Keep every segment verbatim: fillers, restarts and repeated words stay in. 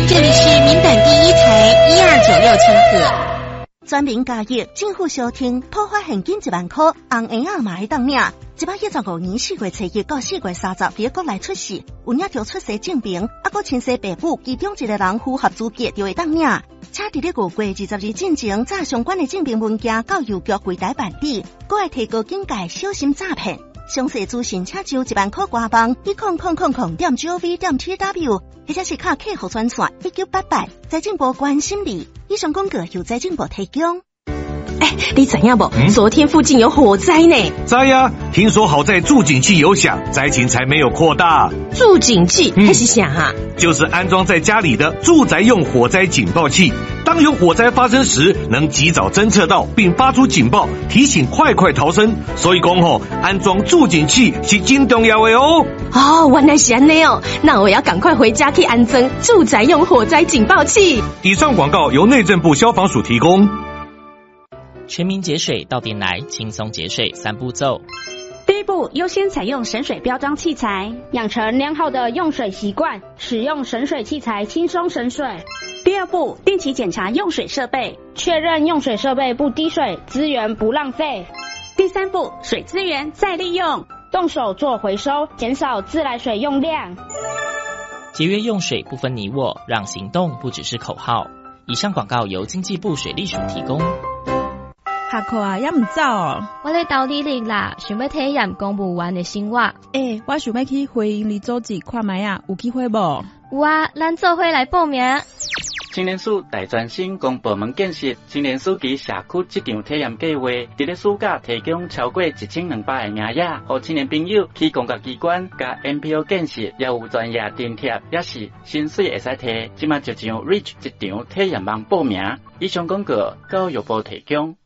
这里是民版第一台一二九六千赫。全民加益，政府小厅破发现金一万块，红婴仔嘛会当领。一百一十五年四月初一到四月三十，别国内出世，有领着出生证明，啊，搁亲生父母其中一个人符合资格就会当领。请伫咧五月二十日进前，把相关的证明文件到邮局柜台办理，搁会提高警戒，小心诈骗。详细资讯请就一万块官网一空空空空点 gov 点 tw， 或者是卡客户专线一九八八，财政部关心你。以上广告由财政部提供。哎，你知影不？嗯、昨天附近有火灾呢。 知呀，听说好在助警器有响，灾情才没有扩大。 助警器那、嗯、是啥啊？ 就是安装在家里的住宅用火灾警报器。当有火灾发生时，能及早侦测到并发出警报，提醒快快逃生。所以讲吼，安装助警器是真重要的哦。 哦，原来是这样哦，那我要赶快回家去安装住宅用火灾警报器。 以上广告由内政部消防署提供。 全民节水到店来，轻松节水三步骤。 第一步，优先采用省水标章器材，养成良好的用水习惯，使用省水器材轻松省水。第二步，定期检查用水设备，确认用水设备不滴水，资源不浪费。第三步，水资源再利用，动手做回收，减少自来水用量。 节约用水不分你我，让行动不只是口号。以上广告由经济部水利署提供。 下课啊，也唔走哦。 我咧斗地理啦，想要体验公务员的生活。 诶、欸，我想要去回营里组织看卖啊，有机会无？ 有啊，咱做伙来报名。 青年署大专生公部门建设青年署及社区这场体验计划，伫咧暑假提供超过一千两百个名额，互青年朋友去公家机关甲 N P O 建设，也有专业津贴，也是薪水会使摕。即马就上 Reach 这场体验网报名。以上广告教育部提供。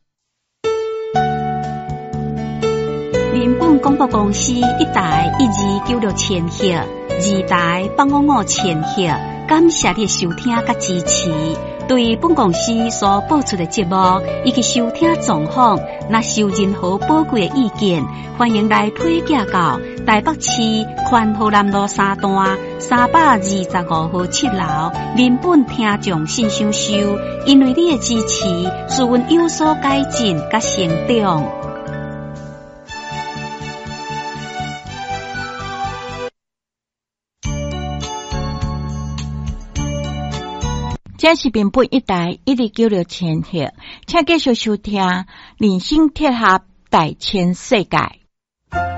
人本广播公司一台一二九六千赫，二台八五五千赫。感谢你收听甲支持。对本公司所播出的节目以及收听状况，若是有任何宝贵的意见，欢迎来推荐到台北市宽和南路三段三百二十五号七楼人本听众信箱收。因为你的支持，使阮有所改进甲成长。 这是民本一台一二九六千赫，请继续收听人生铁盒大千世界。